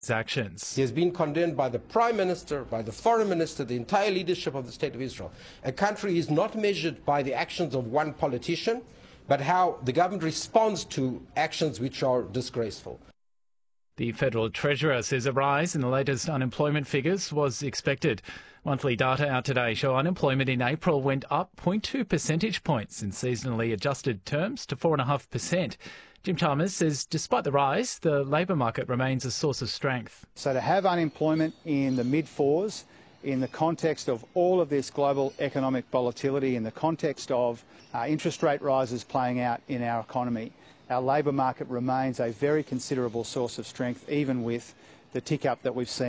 actions. He has been condemned by the Prime Minister, by the Foreign Minister, the entire leadership of the State of Israel. A country is not measured by the actions of one politician, but how the government responds to actions which are disgraceful. The Federal Treasurer says a rise in the latest unemployment figures was expected. Monthly data out today show unemployment in April went up 0.2 percentage points in seasonally adjusted terms to 4.5%. Jim Chalmers says despite the rise, the labour market remains a source of strength. So to have unemployment in the mid-fours, in the context of all of this global economic volatility, in the context of interest rate rises playing out in our economy, our labour market remains a very considerable source of strength, even with the tick-up that we've seen.